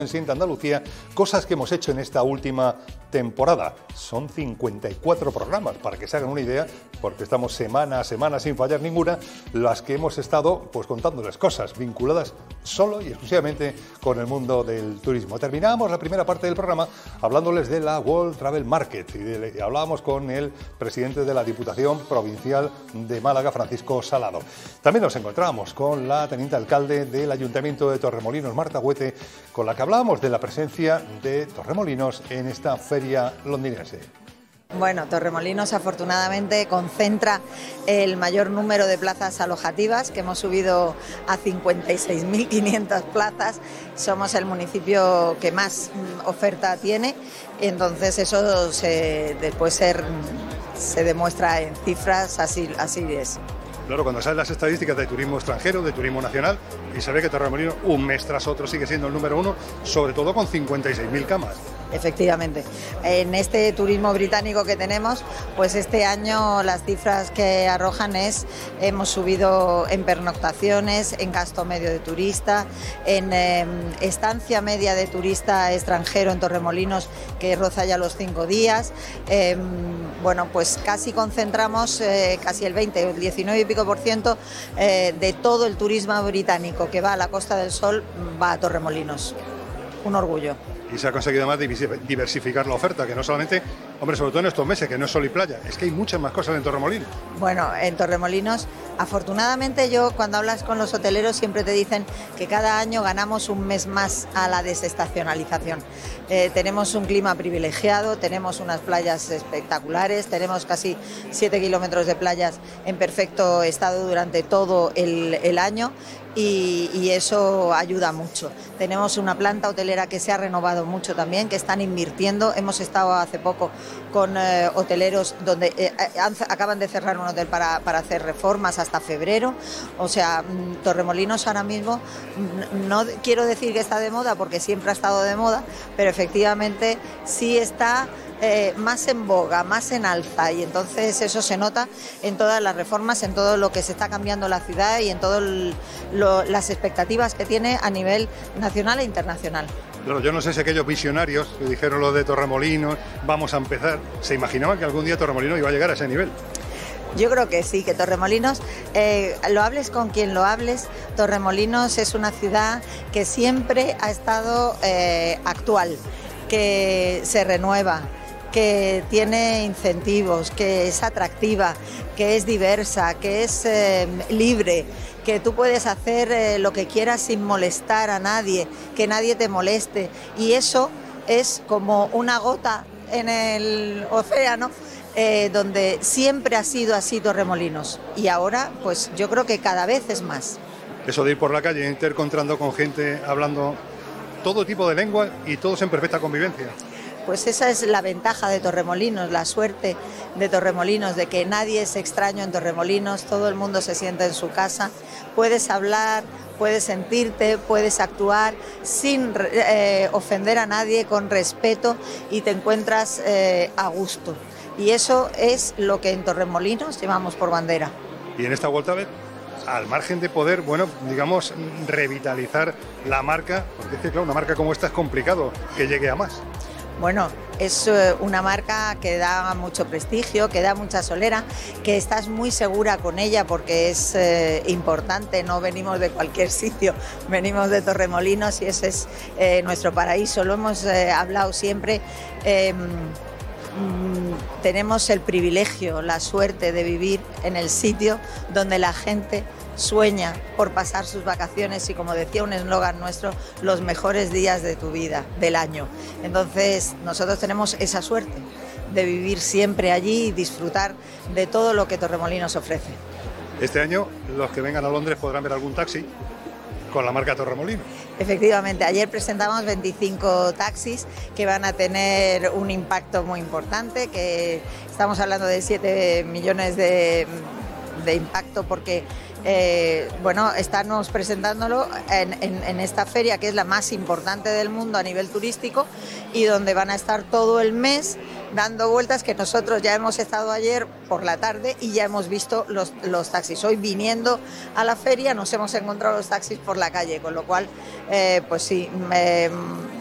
Siente Andalucía, cosas que hemos hecho en esta última temporada. Son 54 programas, para que se hagan una idea, porque estamos semana a semana sin fallar ninguna, las que hemos estado pues contándoles cosas vinculadas solo y exclusivamente con el mundo del turismo. Terminamos la primera parte del programa hablándoles de la World Travel Market y hablábamos con el presidente de la Diputación Provincial de Málaga, Francisco Salado. También nos encontramos con la teniente alcalde del Ayuntamiento de Torremolinos, Marta Huete, con la que hablábamos de la presencia de Torremolinos en esta feria londinense. Bueno, Torremolinos afortunadamente concentra el mayor número de plazas alojativas, que hemos subido a 56.500 plazas. Somos el municipio que más oferta tiene, entonces eso después se demuestra en cifras, así es. Claro, cuando salen las estadísticas de turismo extranjero, de turismo nacional, y se ve que Torremolinos un mes tras otro sigue siendo el número uno, sobre todo con 56.000 camas. Efectivamente. En este turismo británico que tenemos, pues este año las cifras que arrojan hemos subido en pernoctaciones, en gasto medio de turista, en estancia media de turista extranjero en Torremolinos, que roza ya los 5 días. Bueno, pues casi concentramos casi el 20 o el 19 y pico % de todo el turismo británico que va a la Costa del Sol va a Torremolinos. Un orgullo. Y se ha conseguido además diversificar la oferta, que no solamente, hombre, sobre todo en estos meses, que no es sol y playa, es que hay muchas más cosas en Torremolinos. Bueno, en Torremolinos, afortunadamente cuando hablas con los hoteleros siempre te dicen que cada año ganamos un mes más a la desestacionalización. Tenemos un clima privilegiado, tenemos unas playas espectaculares, tenemos casi 7 kilómetros de playas en perfecto estado durante todo el año. Y eso ayuda mucho. Tenemos una planta hotelera que se ha renovado mucho también, que están invirtiendo. Hemos estado hace poco con hoteleros donde acaban de cerrar un hotel para hacer reformas hasta febrero. O sea, Torremolinos ahora mismo, no quiero decir que está de moda porque siempre ha estado de moda, pero efectivamente sí está más en boga, más en alza, y entonces eso se nota en todas las reformas, en todo lo que se está cambiando la ciudad y en todas las expectativas que tiene a nivel nacional e internacional. Claro, yo no sé si aquellos visionarios que dijeron lo de Torremolinos, vamos a empezar, se imaginaban que algún día Torremolinos iba a llegar a ese nivel. Yo creo que sí, que Torremolinos, lo hables con quien lo hables, Torremolinos es una ciudad que siempre ha estado actual, que se renueva, que tiene incentivos, que es atractiva, que es diversa, que es libre, que tú puedes hacer lo que quieras sin molestar a nadie, que nadie te moleste, y eso es como una gota en el océano, donde siempre ha sido así Torremolinos, y ahora pues yo creo que cada vez es más. Eso de ir por la calle intercontrando con gente hablando todo tipo de lengua y todos en perfecta convivencia. Pues esa es la ventaja de Torremolinos, la suerte de Torremolinos, de que nadie es extraño en Torremolinos, todo el mundo se siente en su casa, puedes hablar, puedes sentirte, puedes actuar sin ofender a nadie, con respeto, y te encuentras a gusto. Y eso es lo que en Torremolinos llevamos por bandera. Y en esta vuelta a ver, al margen de poder, bueno, digamos, revitalizar la marca, porque es que claro, una marca como esta es complicado que llegue a más. Bueno, es una marca que da mucho prestigio, que da mucha solera, que estás muy segura con ella porque es importante, no venimos de cualquier sitio, venimos de Torremolinos y ese es nuestro paraíso, lo hemos hablado siempre. Tenemos el privilegio, la suerte de vivir en el sitio donde la gente sueña por pasar sus vacaciones y, como decía un eslogan nuestro, los mejores días de tu vida, del año. Entonces nosotros tenemos esa suerte de vivir siempre allí y disfrutar de todo lo que Torremolinos ofrece. Este año los que vengan a Londres podrán ver algún taxi con la marca Torremolinos. Efectivamente, ayer presentamos 25 taxis que van a tener un impacto muy importante, que estamos hablando de 7 millones de impacto porque bueno, estamos presentándolo en esta feria que es la más importante del mundo a nivel turístico y donde van a estar todo el mes dando vueltas, que nosotros ya hemos estado ayer por la tarde y ya hemos visto los taxis. Hoy viniendo a la feria nos hemos encontrado los taxis por la calle, con lo cual, pues sí,